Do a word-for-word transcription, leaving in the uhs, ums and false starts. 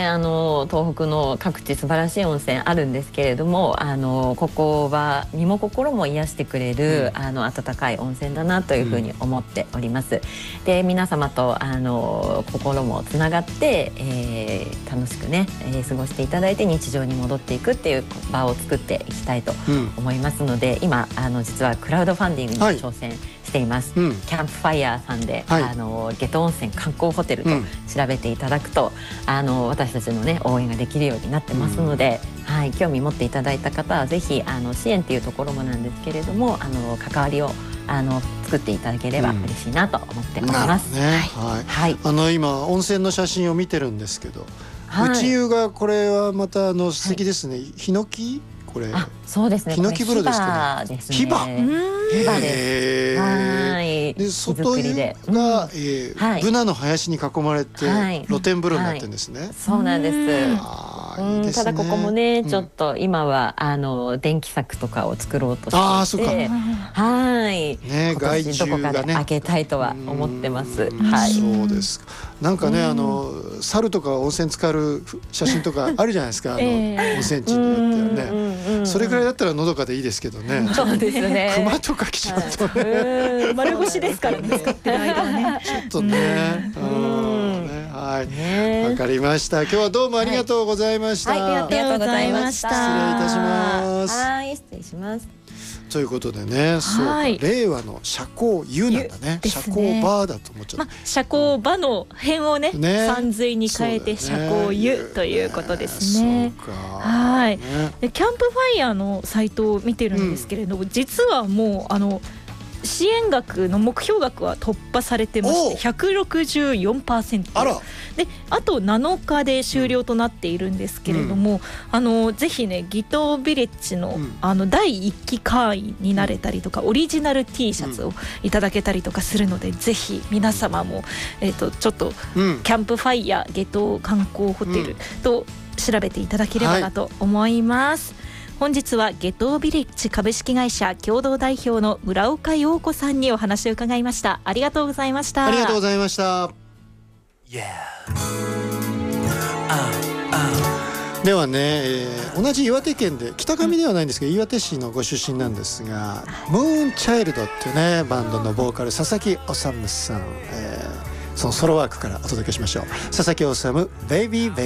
ね、あの東北の各地素晴らしい温泉あるんですけれども、あのここは身も心も癒してくれる、うん、あの温かい温泉だなというふうに思っております、うん、で皆様とあの心もつながって、えー、楽しくね、えー、過ごしていただいて日常に戻っていくっていう場を作っていきたいと思いますので、うん、今あの実はクラウドファンディングに挑戦しています、はい、うん、キャンプファイヤーさんで、はい、あの夏油温泉観光ホテルと調べていただくと、うん、あの私たちのね応援ができるようになってますので、うん、はい、興味持っていただいた方はぜひあの支援っていうところもなんですけれども、あの関わりをあの作っていただければ嬉しいなと思っております、うん、ね、 はいはい、あの今温泉の写真を見てるんですけど、はい、内湯がこれはまたあの素敵ですね、はい、ヒノキこれ、 あ、そうですね、 ヒノキ風呂ですかね。ヒバ、 ヒバです。はい。 で外湯が、うん、えーはい、ブナの林に囲まれて、はい、露天風呂になってるんですね。はい、 そうなんです。うん、ただここもね、うん、ちょっと今はあの電気柵とかを作ろうとしていて、あ、そうか、はい、 ね、害虫がね、 どこかで開けたいとは思ってます。 はい、そうですか。なんかね、あの猿とか温泉浸かる写真とかあるじゃないですか、あの温泉地によってはね。それぐらいだったらのどかでいいですけどね。 そうですね。 熊とか来ちゃうとね、 丸腰ですからね、使ってる間はね。 ちょっとね。はい、わかりました。今日はどうもありがとうございました。 はい、ありがとうございました。 失礼いたします。 はい、失礼します。 ということでね、そうか、令和の社交湯なんだね。社交バーだと思っちゃった。 社交場の辺をね、山水に変えて社交湯ということですね。はい。でキャンプファイヤーのサイトを見てるんですけれども、実はもうあの支援額の目標額は突破されてまして ひゃくろくじゅうよんパーセントあらで、あとなのかで終了となっているんですけれども、うん、あのぜひねギトビレッジ の,、うん、あのだいいっき会員になれたりとか、オリジナル T シャツをいただけたりとかするので、うん、ぜひ皆様も、えー、とちょっと、うん、キャンプファイヤーゲト観光ホテルと調べていただければなと思います、はい。本日はゲトビレッジ株式会社共同代表の村岡陽子さんにお話を伺いました。ありがとうございました。 ありがとうございました。Yeah. ではね、えー、同じ岩手県で北上ではないんですけど、うん、岩手市のご出身なんですが、ムーンチャイルドっていうねバンドのボーカル佐々木修さん、えー、そのソロワークからお届けしましょう。佐々木修ベイビーベイビー